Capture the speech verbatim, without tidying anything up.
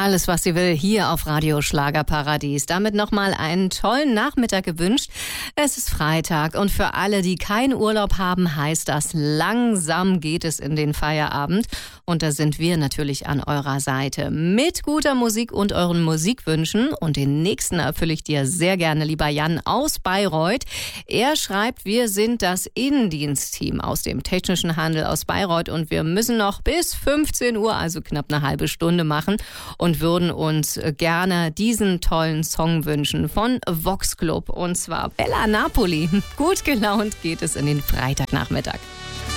Alles, was sie will, hier auf Radio Schlagerparadies. Damit nochmal einen tollen Nachmittag gewünscht. Es ist Freitag und für alle, die keinen Urlaub haben, heißt das, langsam geht es in den Feierabend. Und da sind wir natürlich an eurer Seite mit guter Musik und euren Musikwünschen. Und den nächsten erfülle ich dir sehr gerne, lieber Jan aus Bayreuth. Er schreibt, wir sind das Innendienstteam aus dem technischen Handel aus Bayreuth und wir müssen noch bis fünfzehn Uhr, also knapp eine halbe Stunde machen und würden uns gerne diesen tollen Song wünschen von Vox Club und zwar Bella Napoli. Gut gelaunt geht es in den Freitagnachmittag.